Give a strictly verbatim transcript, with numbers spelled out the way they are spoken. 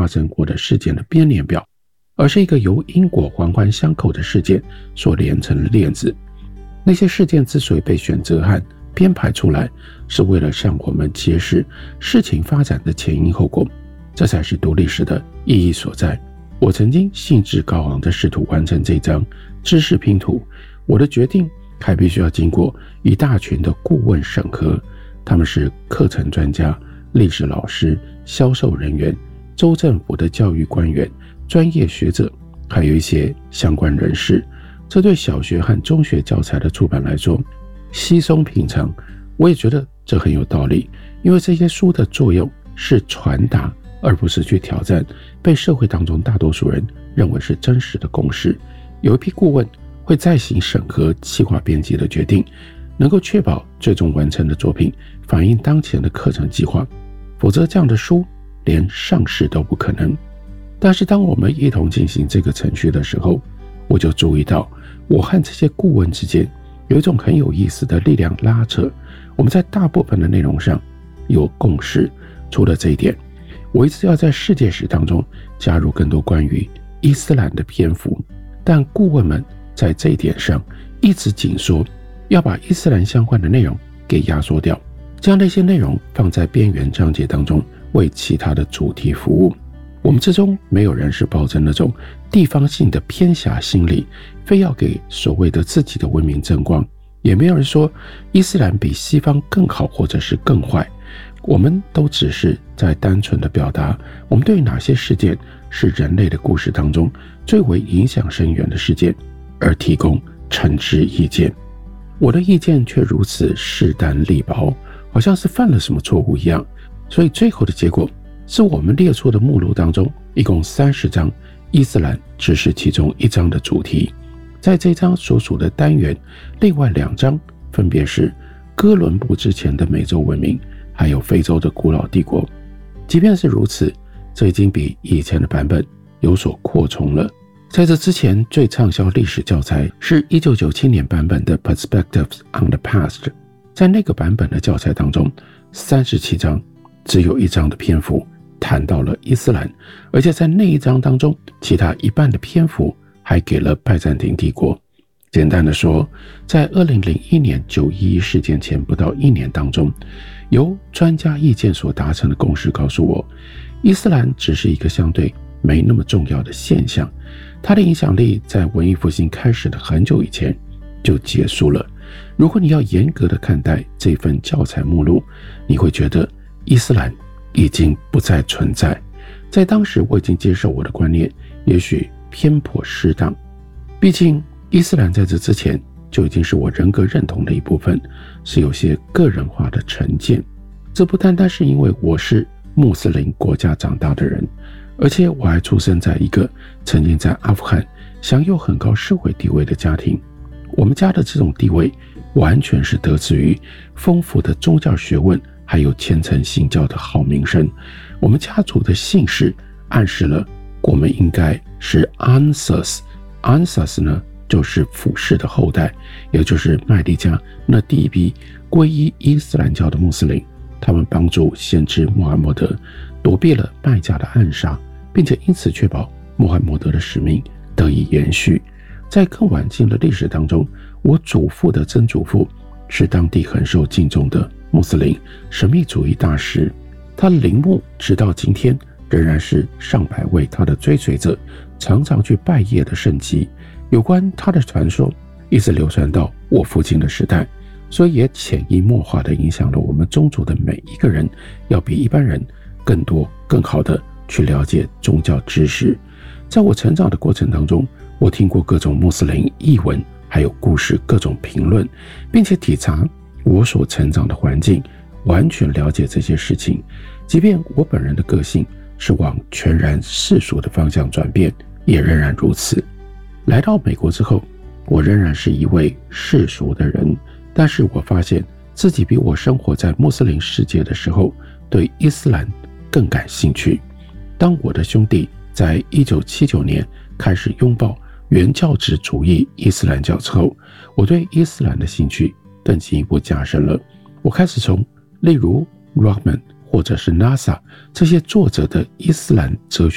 生过的事件的编年表，而是一个由因果环环相扣的事件所连成的链子。那些事件之所以被选择和编排出来，是为了向我们揭示事情发展的前因后果，这才是读历史的意义所在。我曾经兴致高昂地试图完成这张知识拼图，我的决定还必须要经过一大群的顾问审核，他们是课程专家、历史老师、销售人员、州政府的教育官员、专业学者，还有一些相关人士。这对小学和中学教材的出版来说稀松平常，我也觉得这很有道理，因为这些书的作用是传达，而不是去挑战被社会当中大多数人认为是真实的公式。有一批顾问会再行审核企划编辑的决定，能够确保最终完成的作品反映当前的课程计划，否则这样的书连上市都不可能。但是当我们一同进行这个程序的时候，我就注意到我和这些顾问之间有一种很有意思的力量拉扯，我们在大部分的内容上有共识。除了这一点，我一直要在世界史当中加入更多关于伊斯兰的篇幅，但顾问们在这一点上一直紧说要把伊斯兰相关的内容给压缩掉，将那些内容放在边缘章节当中为其他的主题服务。我们之中没有人是抱着那种地方性的偏狭心理，非要给所谓的自己的文明争光，也没有人说伊斯兰比西方更好或者是更坏。我们都只是在单纯的表达我们对哪些事件是人类的故事当中最为影响深远的事件而提供诚挚意见。我的意见却如此势单力薄，好像是犯了什么错误一样，所以最后的结果是我们列出的目录当中一共三十章，伊斯兰只是其中一章的主题。在这章所属的单元，另外两章分别是哥伦布之前的美洲文明，还有非洲的古老帝国。即便是如此，这已经比以前的版本有所扩充了。在这之前，最畅销历史教材是一九九七年版本的 Perspectives on the Past。 在那个版本的教材当中，三十七章只有一章的篇幅谈到了伊斯兰，而且在那一章当中，其他一半的篇幅还给了拜占庭帝国。简单的说，在二零零一年九一一事件前不到一年当中，由专家意见所达成的共识告诉我，伊斯兰只是一个相对没那么重要的现象，它的影响力在文艺复兴开始的很久以前就结束了。如果你要严格的看待这份教材目录，你会觉得伊斯兰已经不再存在。在当时我已经接受我的观念也许偏颇适当，毕竟伊斯兰在这之前就已经是我人格认同的一部分，是有些个人化的成见。这不单单是因为我是穆斯林国家长大的人，而且我还出生在一个曾经在阿富汗享有很高社会地位的家庭。我们家的这种地位完全是得自于丰富的宗教学问，还有虔诚信教的好名声。我们家族的姓氏暗示了我们应该是 Ansars。 Ansars 呢，就是辅氏的后代，也就是麦地家那第一批皈依伊斯兰教的穆斯林。他们帮助先知穆罕默德躲避了麦家的暗杀，并且因此确保穆罕默德的使命得以延续。在更晚近的历史当中，我祖父的曾祖父是当地很受敬重的穆斯林神秘主义大师，他的陵墓直到今天仍然是上百位他的追随者常常去拜谒的圣迹。有关他的传说一直流传到我父亲的时代，所以也潜移默化地影响了我们宗族的每一个人要比一般人更多更好地去了解宗教知识。在我成长的过程当中，我听过各种穆斯林译文还有故事，各种评论，并且体察我所成长的环境，完全了解这些事情。即便我本人的个性是往全然世俗的方向转变，也仍然如此。来到美国之后，我仍然是一位世俗的人，但是我发现自己比我生活在穆斯林世界的时候对伊斯兰更感兴趣。当我的兄弟在一九七九年开始拥抱原教旨主义伊斯兰教之后，我对伊斯兰的兴趣更进一步加深了。我开始从例如 Rahman 或者是 NASA 这些作者的伊斯兰哲学